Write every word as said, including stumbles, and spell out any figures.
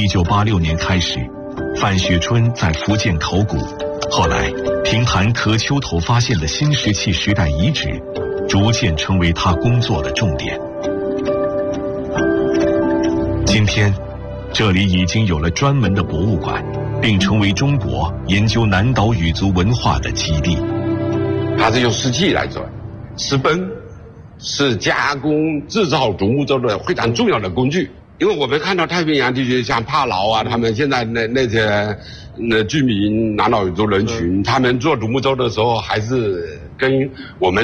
一九八六年开始，范雪春在福建考古，后来平潭可丘头发现的新石器时代遗址，逐渐成为他工作的重点。今天，这里已经有了专门的博物馆，并成为中国研究南岛语族文化的基地。 它是用石器来做，石崩是加工制造独木舟的非常重要的工具。因为我们看到太平洋地区像帕劳啊，他们现在那那些那居民南岛语族人群，他们做独木舟的时候还是跟我们